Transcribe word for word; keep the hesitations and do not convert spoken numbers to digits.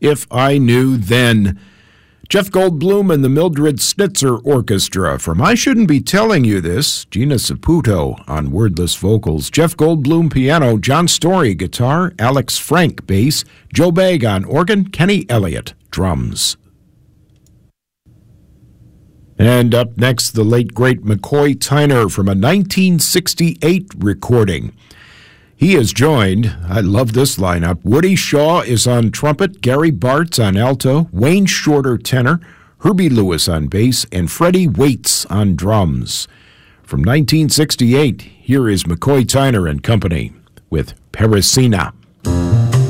If I Knew Then. Jeff Goldblum and the Mildred Snitzer Orchestra from I Shouldn't Be Telling You This. Gina Saputo on wordless vocals. Jeff Goldblum piano, John Story guitar, Alex Frank bass, Joe Bagg on organ, Kenny Elliott drums. And up next, the late great McCoy Tyner from a nineteen sixty-eight recording. He is joined, I love this lineup, Woody Shaw is on trumpet, Gary Bartz on alto, Wayne Shorter tenor, Herbie Lewis on bass, and Freddie Waits on drums. From nineteen sixty-eight, here is McCoy Tyner and Company with Parisina.